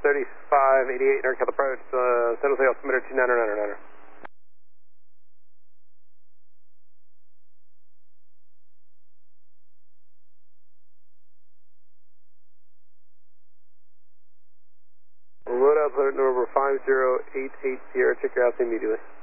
3588 North approach, San Jose altimeter 2999er. Load out alert number 5088 Sierra, check your house immediately.